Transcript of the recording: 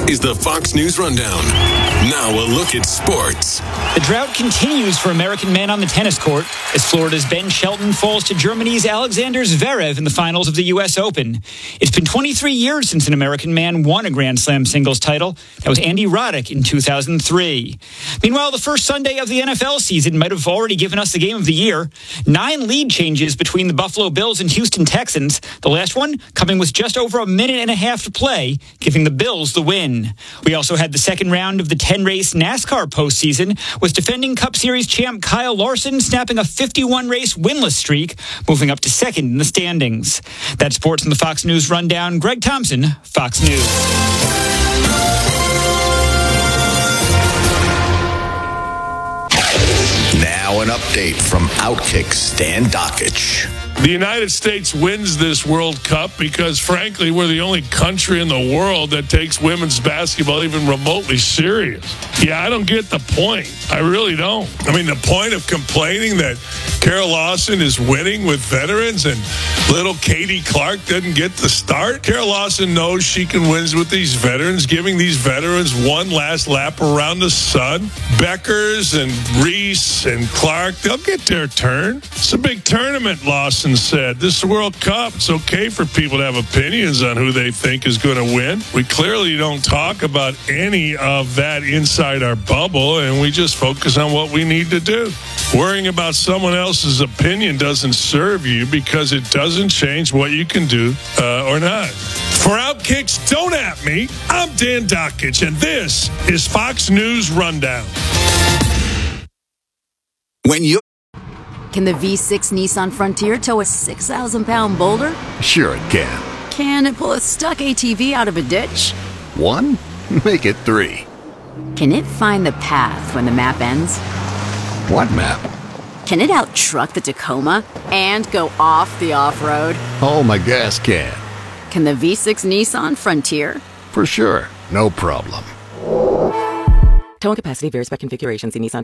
is the Fox News Rundown. Now a look at sports. The drought continues for American men on the tennis court as Florida's Ben Shelton falls to Germany's Alexander Zverev in the finals of the U.S. Open. It's been 23 years since an American man won a Grand Slam singles title. That was Andy Roddick in 2003. Meanwhile, the first Sunday of the NFL season might have already given us the game of the year. 9 lead changes between the Buffalo Bills and Houston Texans. The last one coming with just over a minute and a half to play, giving the Bills the win. We also had the second round of the 10-race NASCAR postseason, with defending Cup Series champ Kyle Larson snapping a 51-race winless streak, moving up to second in the standings. That's sports in the Fox News Rundown. Greg Thompson, Fox News. Now an update from Outkick Stan Dockich. The United States wins this World Cup because, frankly, we're the only country in the world that takes women's basketball even remotely serious. Yeah, I don't get the point. I really don't. I mean, the point of complaining that Carol Lawson is winning with veterans and little Katie Clark didn't get the start. Carol Lawson knows she can win with these veterans, giving these veterans one last lap around the sun. Beckers and Reese and Clark, they'll get their turn. It's a big tournament, Lawson said. This is the World Cup. It's okay for people to have opinions on who they think is going to win. We clearly don't talk about any of that inside our bubble, and we just focus on what we need to do. Worrying about someone else's opinion doesn't serve you because it doesn't change what you can do or not. For Outkicks, don't at me. I'm Dan Dockich, and this is Fox News Rundown. Can the V6 Nissan Frontier tow a 6,000-pound boulder? Sure it can. Can it pull a stuck ATV out of a ditch? 1? Make it 3. Can it find the path when the map ends? What map? Can it out-truck the Tacoma and go off the off-road? Oh, my gas can. Can the V6 Nissan Frontier? For sure. No problem. Towing capacity varies by configuration. See Nissan